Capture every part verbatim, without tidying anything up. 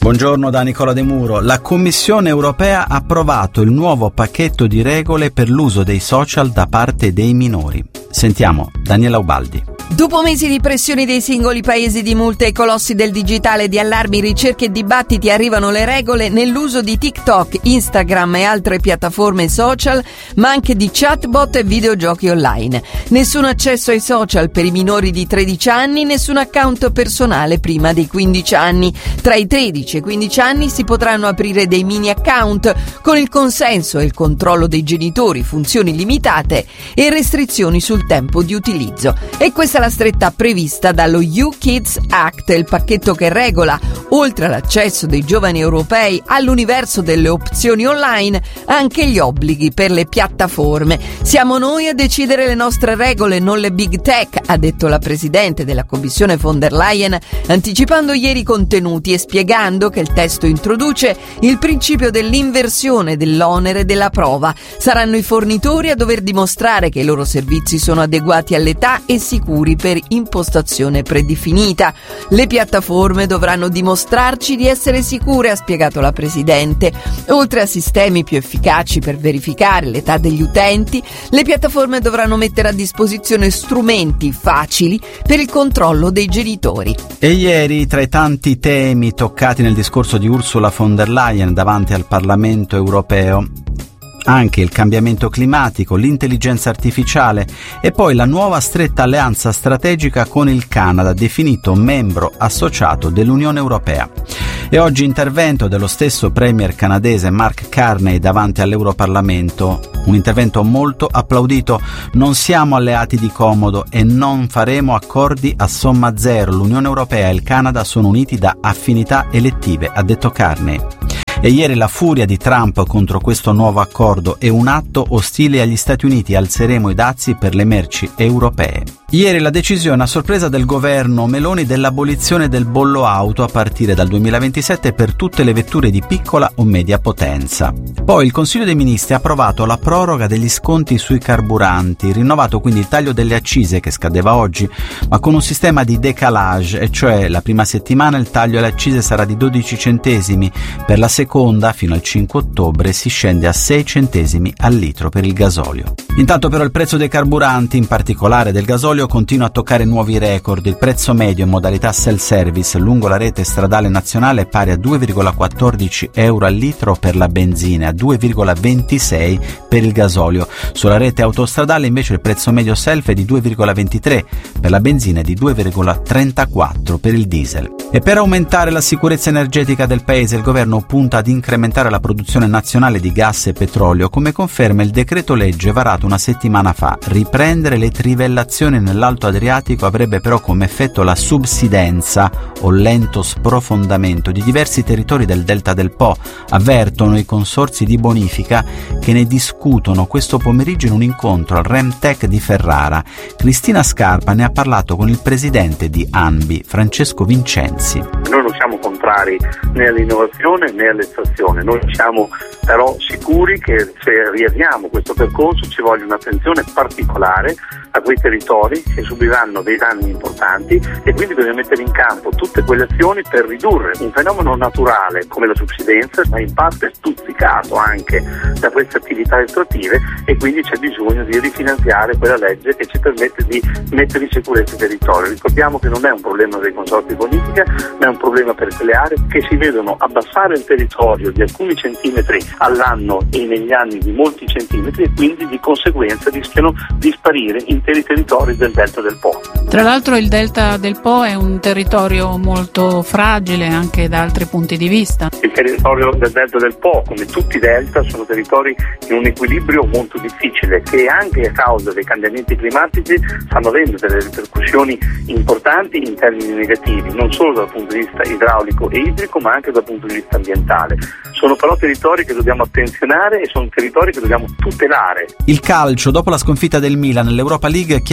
Buongiorno da Nicola De Muro. La Commissione europea ha approvato il nuovo pacchetto di regole per l'uso dei social da parte dei minori. Sentiamo Daniela Ubaldi. Dopo mesi di pressioni dei singoli paesi, di multe ai colossi del digitale, di allarmi, ricerche e dibattiti, arrivano le regole nell'uso di TikTok, Instagram e altre piattaforme social, ma anche di chatbot e videogiochi online. Nessun accesso ai social per i minori di tredici anni, nessun account personale prima dei quindici anni. Tra i tredici e i quindici anni si potranno aprire dei mini account con il consenso e il controllo dei genitori, funzioni limitate e restrizioni sul tempo di utilizzo. E questa è la stretta prevista dallo E U Kids Act, il pacchetto che regola, oltre all'accesso dei giovani europei all'universo delle opzioni online, anche gli obblighi per le piattaforme. Siamo noi a decidere le nostre regole, non le big tech, ha detto la presidente della Commissione von der Leyen, anticipando ieri i contenuti e spiegando che il testo introduce il principio dell'inversione dell'onere della prova. Saranno i fornitori a dover dimostrare che i loro servizi sono adeguati all'età e sicuri per impostazione predefinita. Le piattaforme dovranno dimostrarci di essere sicure, ha spiegato la Presidente. Oltre a sistemi più efficaci per verificare l'età degli utenti, le piattaforme dovranno mettere a disposizione strumenti facili per il controllo dei genitori. E ieri, tra i tanti temi toccati nel discorso di Ursula von der Leyen davanti al Parlamento europeo, anche il cambiamento climatico, l'intelligenza artificiale e poi la nuova stretta alleanza strategica con il Canada, definito membro associato dell'Unione Europea. E oggi intervento dello stesso premier canadese Mark Carney davanti all'Europarlamento, un intervento molto applaudito. Non siamo alleati di comodo e non faremo accordi a somma zero. L'Unione Europea e il Canada sono uniti da affinità elettive, ha detto Carney. E ieri la furia di Trump contro questo nuovo accordo è un atto ostile agli Stati Uniti, alzeremo i dazi per le merci europee. Ieri la decisione a sorpresa del governo Meloni dell'abolizione del bollo auto a partire dal duemilaventisette per tutte le vetture di piccola o media potenza. Poi il Consiglio dei Ministri ha approvato la proroga degli sconti sui carburanti, rinnovato quindi il taglio delle accise che scadeva oggi, ma con un sistema di décalage, e cioè la prima settimana il taglio alle accise sarà di dodici centesimi, per la seconda fino al cinque ottobre si scende a sei centesimi al litro per il gasolio. Intanto però il prezzo dei carburanti, in particolare del gasolio, continua a toccare nuovi record. Il prezzo medio in modalità self-service lungo la rete stradale nazionale è pari a due virgola quattordici euro al litro per la benzina e a due virgola ventisei per il gasolio. Sulla rete autostradale invece il prezzo medio self è di due virgola ventitré per la benzina e di due virgola trentaquattro per il diesel. E per aumentare la sicurezza energetica del paese il governo punta ad incrementare la produzione nazionale di gas e petrolio, come conferma il decreto legge varato una settimana fa. Riprendere le trivellazioni nell'Alto Adriatico avrebbe però come effetto la subsidenza o lento sprofondamento di diversi territori del Delta del Po, avvertono i consorzi di bonifica che ne discutono questo pomeriggio in un incontro al Remtech di Ferrara. Cristina Scarpa ne ha parlato con il presidente di ANBI, Francesco Vincenzi. Noi non siamo contrari né all'innovazione né all'estrazione, noi siamo però sicuri che se riavviamo questo percorso ci voglia un'attenzione particolare a quei territori che subiranno dei danni importanti e quindi bisogna mettere in campo tutte quelle azioni per ridurre un fenomeno naturale come la subsidenza, ma in parte stuzzicato anche da queste attività estrattive, e quindi c'è bisogno di rifinanziare quella legge che ci permette di mettere in sicurezza i territori. Ricordiamo che non è un problema dei consorzi di bonifica, ma è un problema per quelle aree che si vedono abbassare il territorio di alcuni centimetri all'anno e negli anni di molti centimetri, e quindi di conseguenza rischiano di sparire interi territori del Delta del Po. Tra l'altro il Delta del Po è un territorio molto fragile anche da altri punti di vista. Il territorio del Delta del Po, come tutti i delta, sono territori in un equilibrio molto difficile che anche a causa dei cambiamenti climatici stanno avendo delle ripercussioni importanti in termini negativi, non solo dal punto di vista idraulico e idrico ma anche dal punto di vista ambientale. Sono però territori che dobbiamo attenzionare e sono territori che dobbiamo tutelare. Il calcio, dopo la sconfitta del Milan nell'Europa League, chiama Sassuolo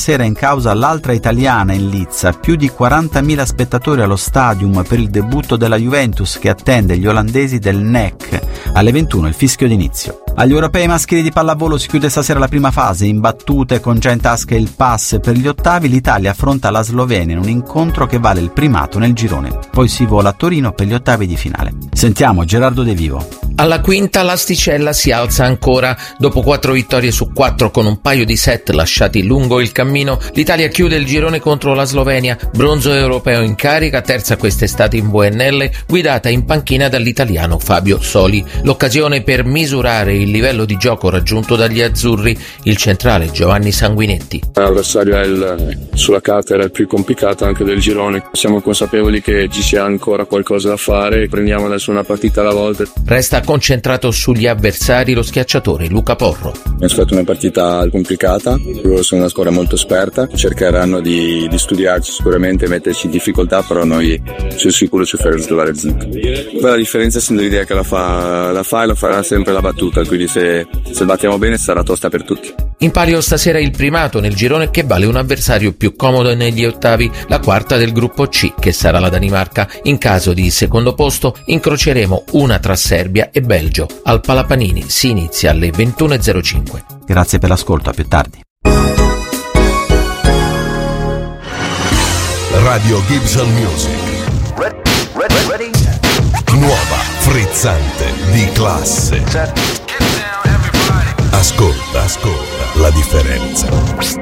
stasera in causa l'altra italiana in lizza, più di quarantamila spettatori allo Stadium per il debutto della Juventus che attende gli olandesi del N E C. Alle ventuno il fischio d'inizio. Agli europei maschili di pallavolo si chiude stasera la prima fase, in battute con già in tasca il pass per gli ottavi. L'Italia affronta la Slovenia in un incontro che vale il primato nel girone. Poi si vola a Torino per gli ottavi di finale. Sentiamo Gerardo De Vivo. Alla quinta l'asticella si alza ancora. Dopo quattro vittorie su quattro con un paio di set lasciati lungo il cammino, l'Italia chiude il girone contro la Slovenia, bronzo europeo in carica, terza quest'estate in V N L, guidata in panchina dall'italiano Fabio Soli. L'occasione per misurare il livello di gioco raggiunto dagli azzurri, il centrale Giovanni Sanguinetti. L'avversario è il, sulla carta era il più complicato anche del girone. Siamo consapevoli che ci sia ancora qualcosa da fare, prendiamo adesso una partita alla volta. Resta concentrato sugli avversari lo schiacciatore Luca Porro. Mi aspetto una partita complicata, loro sono una squadra molto esperta, cercheranno di, di studiarci sicuramente, metterci in difficoltà, però noi sono sicuro ci faremo trovare il zinc. Poi la differenza essendo l'idea che la fa, la fa e lo farà sempre la battuta, quindi se, se battiamo bene sarà tosta per tutti. In palio stasera il primato nel girone che vale un avversario più comodo negli ottavi, la quarta del gruppo C che sarà la Danimarca. In caso di secondo posto incroceremo una tra Serbia e Belgio. Al Palapanini si inizia alle ventuno e zero cinque. Grazie per l'ascolto, a più tardi. Radio Gibson Music. Nuova, frizzante, di classe. Ascolta, ascolta la differenza.